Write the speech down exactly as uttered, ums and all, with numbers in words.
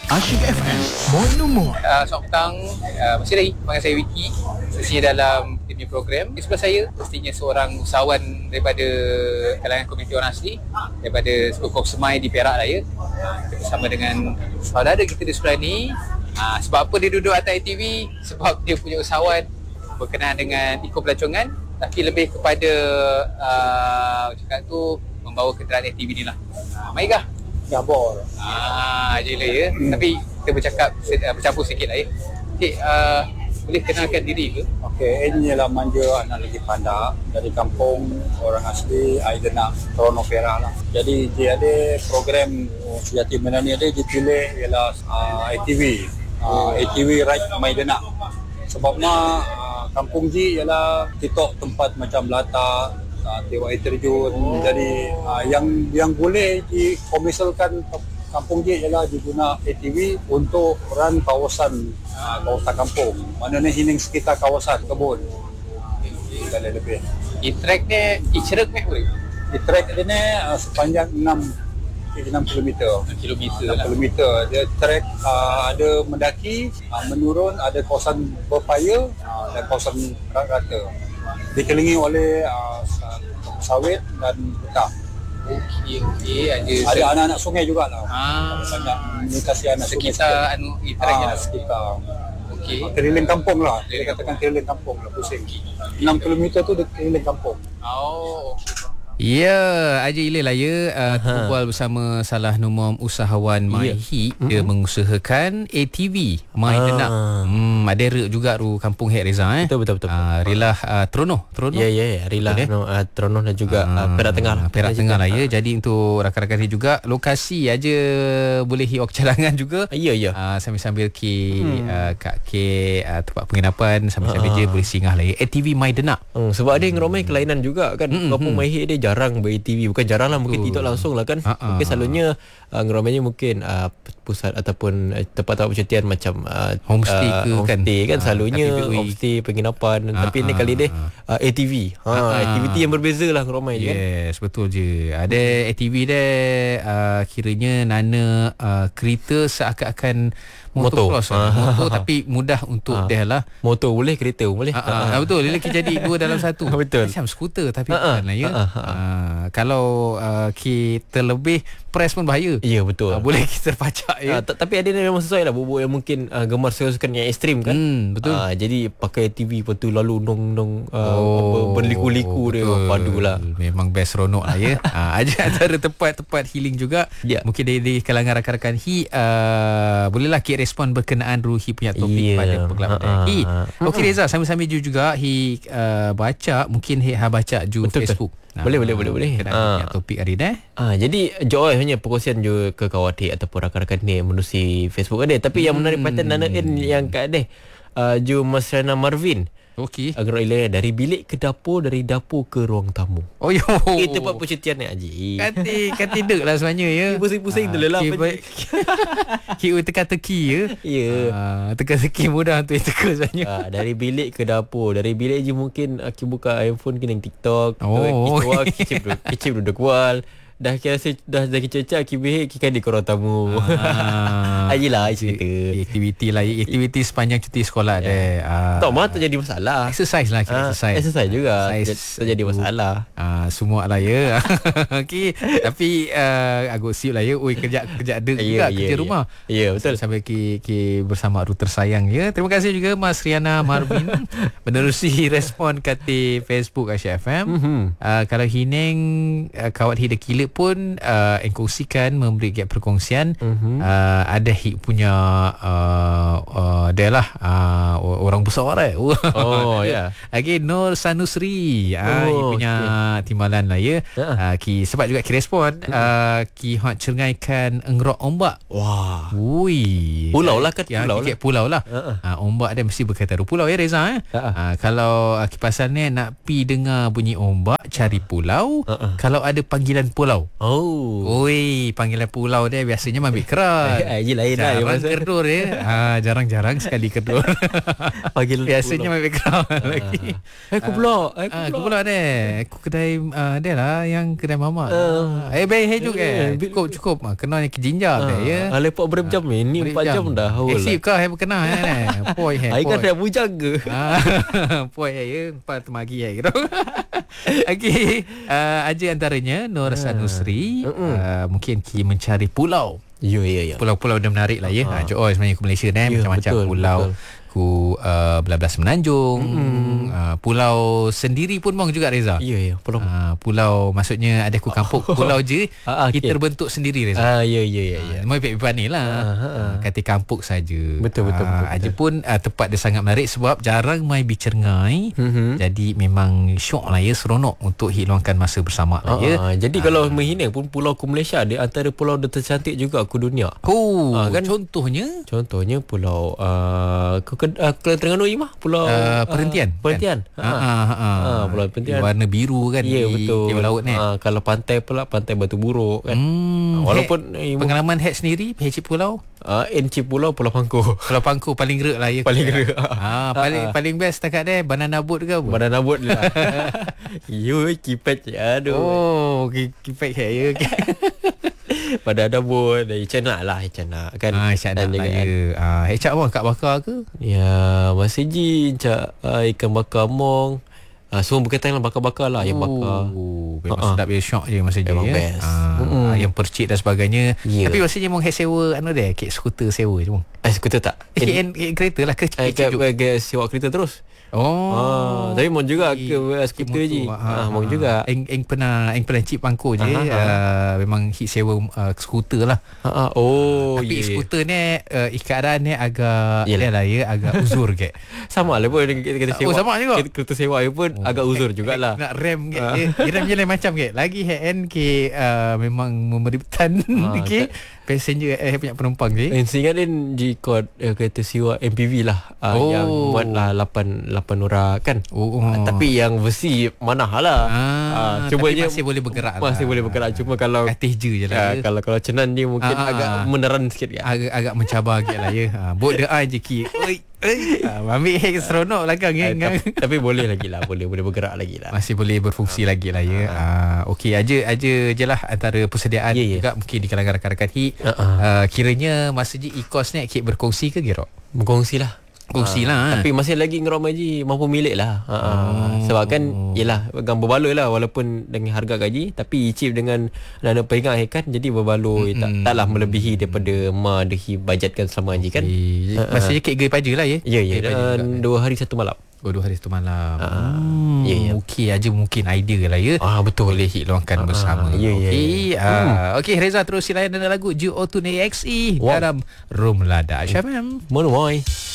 Asyik F M, Moi Lumur. Uh, selamat petang, uh, masih lagi panggil saya Wiki. Sesinya dalam tim program. Di sebelah saya pastinya seorang usahawan daripada kalangan komuniti orang asli, daripada Suku Kok Semai di Perak Raya. Kita bersama dengan saudara kita di sebelah ni. Uh, sebab apa dia duduk atas A T V? Sebab dia punya usahawan berkenaan dengan ikut pelancongan, tapi lebih kepada uh, cakap tu membawa kenderaan A T V ni lah. Uh, Mari kah? Gabor. Ah, je lah ya. Hmm. Tapi kita bercakap, uh, bercampur sikit lah ya. Cik, uh, boleh kenalkan diri ke? Okey, ini ialah Manja Anak Lagi Pandak dari kampung orang asli Aidenak, Trono Perak lah. Jadi dia ada program sejati mana ni ada dipilih ialah uh, A T V. Uh, A T V Ride Aidenak. Sebabnya uh, kampung Ji ialah titok tempat macam Latak, Uh, tewak air terjun. Oh. Jadi uh, yang yang boleh dikomersialkan kampung dia ialah diguna A T V untuk run kawasan uh, kawasan kampung. Maknanya hining sekitar kawasan kebun. Sekali lebih. Di track ni i-cerek ni boleh? Di track dia ni uh, sepanjang enam kilometer. enam kilometer enam kilometer. Dia track uh, ada mendaki, uh, menurun, ada kawasan berpaya uh, dan kawasan rata. Dikelilingi oleh uh, sawit dan hutan. Okey, okey. Ada, ada anak-anak sungai jugalah. Ah. Banyak melintasi anak sungai. Sekitar anu i-track ah, lah. Sekitar. Okey. Keliling kampung lah. Dia katakan keliling kampung lah pusing. enam kilometer tu dia keliling kampung. Oh, okey. Ya, Haji Ilil lah ya. uh, Berbual bersama salah nombor usahawan MyHit. Dia mm-hmm. mengusahakan A T V Aidenak. Hmm, ada rek juga ru kampung Hek Reza eh. Betul betul betul. Uh, Rilah uh, Trono, Trono. Ya ya, Rilah no, uh, Trono dan juga uh, Perak Tengah lah. Perak Tengah lah ya. Jadi untuk rakan-rakan ni juga lokasi aja boleh hiok cadangan juga. Ya ya. Uh, sambil-sambil ki hmm. uh, kat ke uh, tempat penginapan sambil-sambil uh. je boleh singgah lah ya. A T V Aidenak. Hmm, sebab ada yang ramai kelainan juga kan. Hmm, kampung hmm. MyHit dia jarang ber-A T V. Bukan jarang lah, mungkin tidak langsung lah kan. Uh-uh. Mungkin selalunya uh, ramainya mungkin uh, pusat ataupun uh, tempat-tempat percutian macam uh, homestay uh, ke homestay kan, kan selalunya uh, homestay, penginapan. Uh-uh. Tapi ni kali dia uh, A T V. Ha, uh-uh. aktiviti yang berbeza lah ramai je kan. Yes, betul je. Ada A T V dia uh, kiranya nana uh, kereta seakan-akan motor, motor. Cross, uh, motor tapi mudah untuk uh, dia lah. Motor boleh, kereta boleh. Uh, uh, uh, betul, dia lagi jadi dua dalam satu. Betul. Macam skuter tapi uh, uh, bukan lah ya. Uh, uh, uh. Uh, kalau uh, kita lebih press pun bahaya. Ya betul. Uh, boleh kita terpacak ya. Uh, t- tapi ada yang memang sesuai lah, bubuk yang mungkin uh, gemar sukan yang ekstrim kan. Hmm, betul. Uh, jadi pakai T V lepas tu lalu nong-nong uh, oh, berliku-liku dia padulah. Memang best ronok lah ya. uh, Aja antara tempat-tempat healing juga. Yeah. Mungkin dari, dari kalangan rakan-rakan Hi uh, bolehlah kira respon berkenaan Ruhi punya topik yeah. pada pengalaman uh, Hi. Uh, Okey Reza, sambil-sambil ju juga Hi uh, baca, mungkin Hi ha baca ju betul, Facebook. Nah, boleh boleh boleh boleh. Ah uh, topik hari ni. Ah uh, jadi joy hanya perkongsian je ke kawan dia ataupun rakan-rakan ni menerusi Facebook ada. Tapi hmm. yang menarik perhatian Nana N yang kat dia uh, ju Mas Rana Marvin. Okey. Agar ilai dari bilik ke dapur, dari dapur ke ruang tamu. Oh yo. Itu tempat percutian ni Haji. Kati kati dek lah sebenarnya ya. Pusing-pusing tu lah. Kira teka-teki ya. Ya. Ah, teka-teki mudah untuk teka sebenarnya. Ah, dari bilik ke dapur, dari bilik je mungkin aku buka handphone kena TikTok. Oh. Kicip kicip duduk wal. Dah kira dah dah kececak kibih kikan di korang tamu. Ah. Ayolah cerita. Aktiviti lah, aktiviti sepanjang cuti sekolah yeah. deh. Ah. Tak mahu terjadi masalah. Exercise lah kita ah, exercise. Exercise juga. Exercise terjadi masalah. Ah, semua lah ya. Okey, tapi uh, agak siap lah ya. Oi kerja kerja ada juga yeah, kerja yeah, rumah. Ya yeah. yeah, betul. Sampai ki, ki bersama ru tersayang ya. Terima kasih juga Mas Riana Marvin menerusi respon kat Facebook Asyik F M. Mm-hmm. Uh, kalau hining uh, kawat hidup kila pun uh, engkongsikan memberi gap perkongsian mm-hmm. uh, ada hik punya uh, uh, dia lah uh, orang besar eh. Oh ya. Yeah. Okay, Nur Sanusri ah uh, oh, punya okay. timbalan lah ya. Uh, ki sebab juga ki respon uh, ki hot cengaikan engrok ombak. Wah. Ui. Pulau lah kan ya, pulau lah. Pulau lah. Uh-uh. Uh, ombak dia mesti berkaitan pulau ya Reza eh. Uh-uh. Uh, kalau uh, kipasan ni nak pi dengar bunyi ombak cari pulau. Uh-uh. Kalau ada panggilan pulau pulau. Oh. Oi, panggilan pulau dia biasanya Mabik Kerat. Eh, je lain lah. Jarang kedur dia. Ha, jarang-jarang sekali kedur. Panggilan biasanya Mabik Kerat Ah. lagi. Eh, aku pula. Eh, Ah, aku pula dia. Aku kedai uh, dia lah yang kedai mamak. Ah. Eh, baik hey juga. Eh, Cukup cukup. Ah, kena yang kejinjar dia ya. Ah, lepak berapa jam ni? Ni empat jam dah. Eh, sip kah hai berkenal eh. Poi hai. Ai kan dah bujaga. Ah, poi hai ya, empat temagi hai gitu. Okey, uh, aja antaranya Nur Sanusri uh, mungkin ki mencari pulau. Ya ya ya. Pulau-pulau dah menarik lah ya. Ha, uh-huh. oh, sebenarnya ke Malaysia ni Ya, macam-macam betul, pulau. betul. Ku uh, belas Semenanjung, mm-hmm. uh, pulau sendiri pun bang juga Reza. Ya ya, pulau. Uh, pulau maksudnya ada ku kampung pulau je Ah, ah, kita okay. bentuk sendiri Reza. Ah ya ya ya ya. Mau pipik ni lah. Ah, ah, ah. Kata kampung saja. Betul, betul, betul, Aja betul. pun uh, tempat dia sangat menarik sebab jarang mai bicergai. Mhm. Jadi memang syok lah ya, seronok untuk hilangkan masa bersama lah ya. Ah, jadi kalau Mahinang pun pulau ku Malaysia dia antara pulau dia tercantik juga ku dunia. Oh, Ah, kan? contohnya Contohnya pulau uh, ke uh, Kelantan Terengganu mah pulau uh, perhentian. uh, perhentian. Kan? Ha, ha, ha. Ah, pulau perhentian. Warna biru kan Ya di, betul. di laut ni. Ah, kalau pantai pula pantai Batu Buruk kan. Hmm, Walaupun Hek, eh, pengalaman Hek sendiri Hek Pulau uh, Enci Pulau Pulau Pangku. Pulau Pangku paling gerak lah ya. Paling gerak. Ah, paling paling best dekat dia banana boat ke apa? Badan nabut lah. You kipet aduh. Oh, kipek Hek ya. Badan nabut dari China lah China kan. Ah, Syak nak lah ya. Ah, Hek Cak bang kat bakar ke? Ya, masih ji cak uh, ikan bakar mong. Uh, semua berkaitan dengan bakar-bakar lah yang bakar. Oh, memang Ha-ha. sedap ya, syok je masa je Memang ya. best. Ah, Mm-mm. ayam percik dan sebagainya. Ya. Tapi maksudnya mong Hek sewa anu dia, kek skuter sewa je mong. Eh, skuter tak? Eh, en, en, kereta lah ke Eh, kek ke, cucuk? ke, sewa kereta terus. Oh. Ah, tapi mau juga ke uh, skuter motor. je. Ah, Ah, mau juga. Eng eng pernah eng pernah cip pangko je. Ah, ah, Uh, memang hit sewa uh, skuter lah. Ha, ah, oh, Tapi yeah. skuter ni uh, ikaran ni agak Yelah. dia lah ya, agak uzur ke. Sama lah pun kita, kita sewa. Oh, sama juga? Kita, kereta sewa je pun agak uzur jugalah. Nak rem ke. Ah. Eh, rem je lain macam ke. Lagi head end ke uh, memang memberi betan Ah, ke. Passenger eh punya penumpang je. Eh, seingat dia di kod uh, kereta sewa M P V lah uh, Oh. yang buat lah lapan orang kan. Oh. Uh, tapi yang versi mana lah. Ah, tapi cumanya masih boleh bergerak Masih lah. boleh bergerak cuma kalau Katih je je lah. uh, ya. kalau kalau cenan dia mungkin Ah, ah, agak ah. meneran sikit kan. agak agak mencabar sikit lah ya. Ha, bot dia ai je ki. Oi. Oi. Ha, ambil hek seronok belakang ya. Eh, tapi, tapi boleh lagi lah, boleh boleh bergerak lagi lah. Masih boleh berfungsi lagi lah ya. Ha, okey aja aja je lah antara persediaan Ya, ya. juga mungkin di kalangan rakan-rakan hik. Ah, ah. Uh, kiranya masa je e-course ni kek berkongsi ke Gerok? Berkongsi lah. Kongsi lah. Ah, Tapi masih lagi ngerok maji mampu milik lah. Ha, oh. Sebab kan yelah gambar baloi lah walaupun dengan harga gaji tapi icip dengan dana peringat kan jadi berbaloi mm-hmm. tak taklah melebihi daripada ma dehi bajetkan selama haji kan. Okay. Masa je kek gay paja lah ya. Ya ya Gay paja juga. dan dua hari satu malam. Oh, dua hari satu malam. Ah, Hmm, ya, ya. Okey aja mungkin idea lah ya. Ah betul. Boleh hit luangkan bersama. ya, ya, Okey. ya. Ah, okey Reza terus layan dengan lagu G O two N A X E Wow. dalam Room Lada Syam. Mono boy.